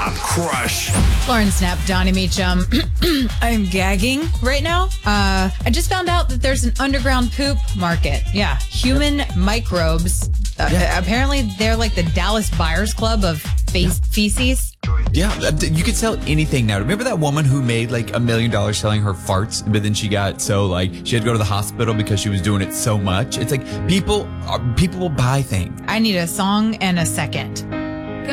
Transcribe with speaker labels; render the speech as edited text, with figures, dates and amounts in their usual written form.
Speaker 1: Snap Crush.
Speaker 2: Lauren Snap, Donnie Meacham. I'm gagging right now. I just found out that there's an underground poop market. Yeah, human microbes. Apparently, they're like the Dallas Buyers Club of feces.
Speaker 3: Yeah, you could sell anything now. Remember that woman who made like $1 million selling her farts, but then she got so like she had to go to the hospital because she was doing it so much. It's like people will buy things.
Speaker 2: I need a song and a second.